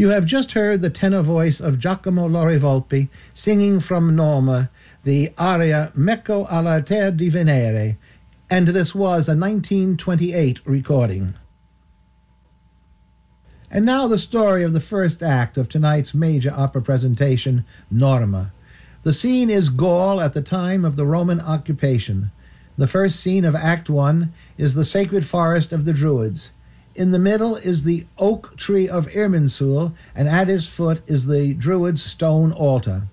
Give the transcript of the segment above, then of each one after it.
You have just heard the tenor voice of Giacomo Lorivolpi singing from Norma the aria Mecco alla terra di Venere, and this was a 1928 recording. And now the story of the first act of tonight's major opera presentation, Norma. The scene is Gaul at the time of the Roman occupation. The first scene of Act 1 is the sacred forest of the Druids. In the middle is the oak tree of Irminsul, and at his foot is the Druids' stone altar.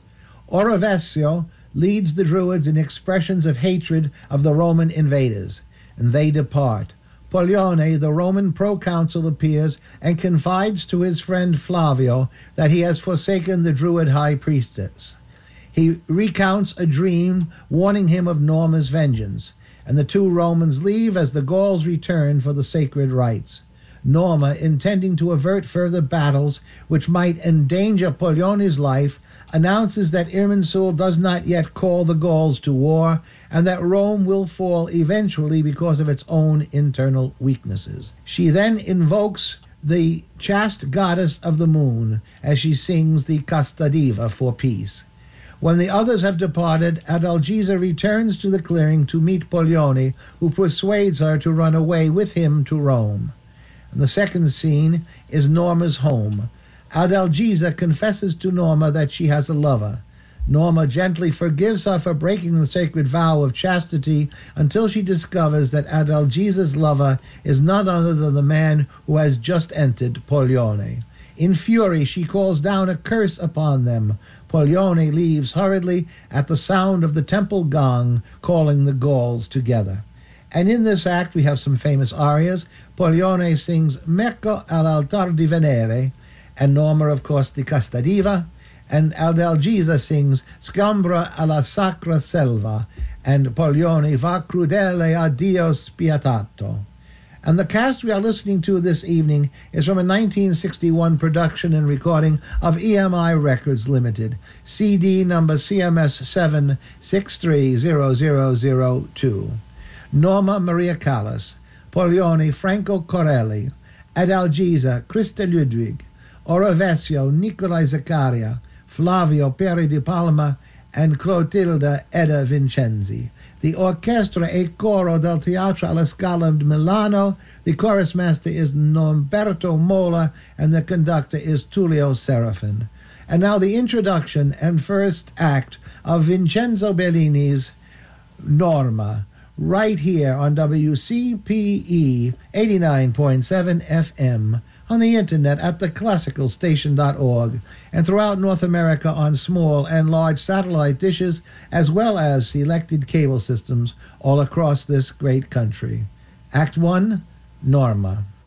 Orovesio leads the Druids in expressions of hatred of the Roman invaders, and they depart. Pollione, the Roman proconsul, appears and confides to his friend Flavio that he has forsaken the Druid high priestess. He recounts a dream warning him of Norma's vengeance, and the two Romans leave as the Gauls return for the sacred rites. Norma, intending to avert further battles which might endanger Pollione's life, announces that Irminsul does not yet call the Gauls to war, and that Rome will fall eventually because of its own internal weaknesses. She then invokes the chaste goddess of the moon as she sings the Casta Diva for peace. When the others have departed, Adalgisa returns to the clearing to meet Pollione, who persuades her to run away with him to Rome. And the second scene is Norma's home. Adalgisa confesses to Norma that she has a lover. Norma gently forgives her for breaking the sacred vow of chastity until she discovers that Adalgisa's lover is none other than the man who has just entered Pollione. In fury, she calls down a curse upon them. Pollione leaves hurriedly at the sound of the temple gong calling the Gauls together. And in this act we have some famous arias. Pollione sings Mecco all'altar di Venere, and Norma, of course, the Casta Diva, and Adalgisa sings Scambra alla sacra selva, and Pollione va crudele a Dio spietato. And the cast we are listening to this evening is from a 1961 production and recording of EMI Records Limited, CD number CMS 7630002. Norma Maria Callas, Pollione Franco Corelli, Adalgisa Christa Ludwig, Orovesio Nicolai Zaccaria, Flavio Peri di Palma, and Clotilda Edda Vincenzi. The orchestra e coro del Teatro alla Scala di Milano. The chorus master is Norberto Mola, and the conductor is Tullio Serafin. And now the introduction and first act of Vincenzo Bellini's Norma, right here on WCPE 89.7 FM, on the internet at theclassicalstation.org, and throughout North America on small and large satellite dishes, as well as selected cable systems all across this great country. Act 1, Norma.